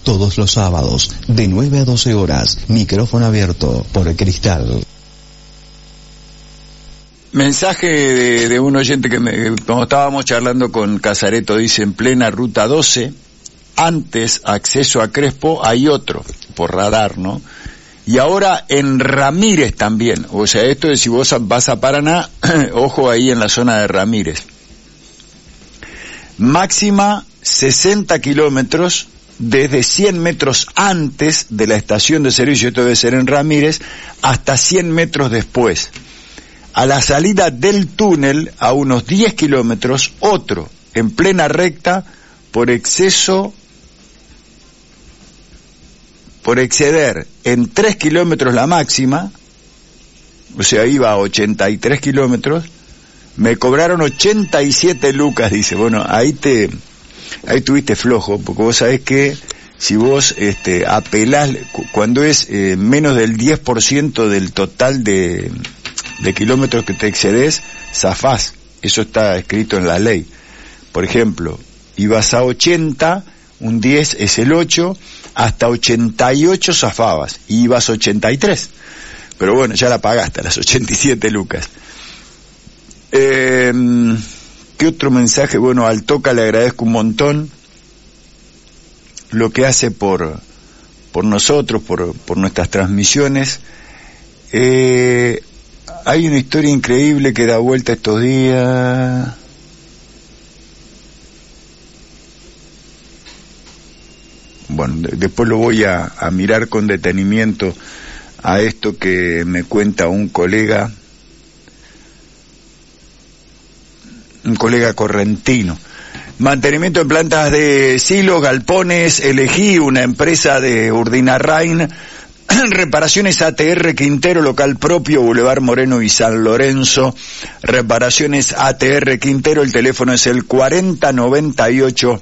todos los sábados, de 9 a 12 horas, micrófono abierto por Cristal. Mensaje de un oyente como estábamos charlando con Casareto, dice: en plena ruta 12, antes acceso a Crespo hay otro, por radar, ¿no? Y ahora en Ramírez también, o sea, esto es si vos vas a Paraná, ojo ahí en la zona de Ramírez. Máxima 60 kilómetros desde 100 metros antes de la estación de servicio, esto debe ser en Ramírez, hasta 100 metros después. A la salida del túnel, a unos 10 kilómetros, otro, en plena recta, por exceder en 3 kilómetros la máxima, o sea, iba a 83 kilómetros, me cobraron 87 lucas, dice. Bueno, ahí tuviste flojo, porque vos sabés que si vos apelás, cuando es menos del 10% del total de kilómetros que te excedes, zafás. Eso está escrito en la ley. Por ejemplo, ibas a 80, un 10 es el 8, hasta 88 zafabas, y ibas a 83. Pero bueno, ya la pagaste, las 87 lucas. ¿Qué otro mensaje? Bueno, al Toca le agradezco un montón lo que hace por nosotros, por nuestras transmisiones. Hay una historia increíble que da vuelta estos días. Bueno, después lo voy a mirar con detenimiento a esto que me cuenta un colega correntino. Mantenimiento en plantas de silos, galpones, elegí una empresa de Urdinarrain. Reparaciones ATR Quintero, local propio, Boulevard Moreno y San Lorenzo. Reparaciones ATR Quintero, el teléfono es el 4098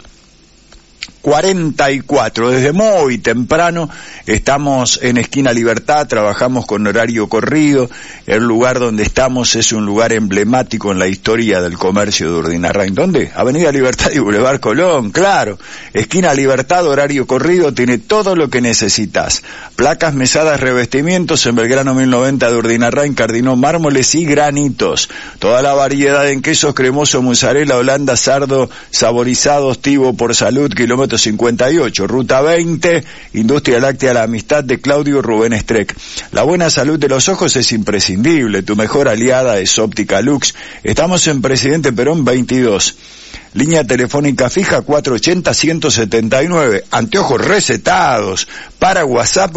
44. Desde muy temprano estamos en Esquina Libertad, trabajamos con horario corrido. El lugar donde estamos es un lugar emblemático en la historia del comercio de Urdinarrain. ¿Dónde? Avenida Libertad y Boulevard Colón, claro. Esquina Libertad, horario corrido, tiene todo lo que necesitas. Placas, mesadas, revestimientos en Belgrano 1090 de Urdinarrain, Cardinó, mármoles y granitos. Toda la variedad en quesos, cremoso, mozzarella, holanda, sardo, saborizados, tivo, por salud, kilómetro 58, ruta 20, Industria Láctea La Amistad de Claudio Rubén Streck. La buena salud de los ojos es imprescindible, tu mejor aliada es Óptica Lux. Estamos en Presidente Perón 22. Línea telefónica fija 480-179, anteojos recetados, para WhatsApp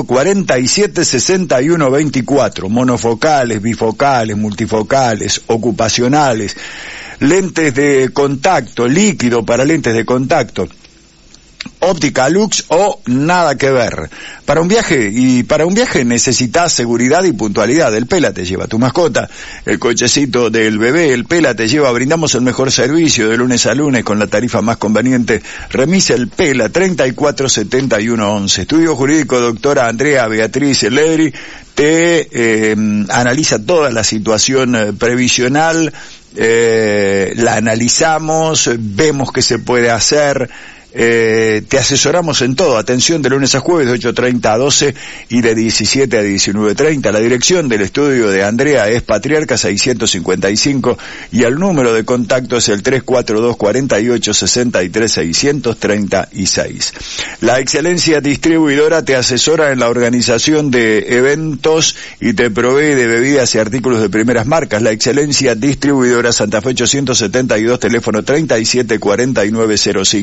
476124, monofocales, bifocales, multifocales, ocupacionales, lentes de contacto, líquido para lentes de contacto. Óptica Lux o nada que ver. Para un viaje necesitas seguridad y puntualidad. El Pela te lleva tu mascota, el cochecito del bebé, el Pela te lleva. Brindamos el mejor servicio de lunes a lunes con la tarifa más conveniente. Remisa el Pela 347111. Estudio Jurídico doctora Andrea Beatriz Ledri te analiza toda la situación previsional, la analizamos, vemos qué se puede hacer. Te asesoramos en todo. Atención de lunes a jueves de 8:30 a 12 y de 17 a 19:30. La dirección del estudio de Andrea es Patriarca 655 y el número de contacto es el 342 48 63 636. La Excelencia Distribuidora te asesora en la organización de eventos y te provee de bebidas y artículos de primeras marcas. La Excelencia Distribuidora, Santa Fe 872, teléfono 374905.